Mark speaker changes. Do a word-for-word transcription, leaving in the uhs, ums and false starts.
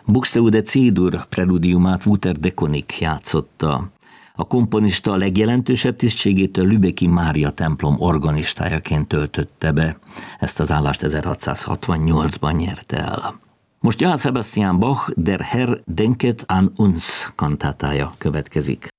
Speaker 1: Buxtehude C-dur preludiumát Wouter de Koninck játszotta. A komponista a legjelentősebb tisztségét a lübecki Mária templom organistájaként töltötte be. Ezt az állást ezerhatszázhatvannyolcban nyerte el. Most Johann Sebastian Bach Der Herr denket an uns kantátája következik.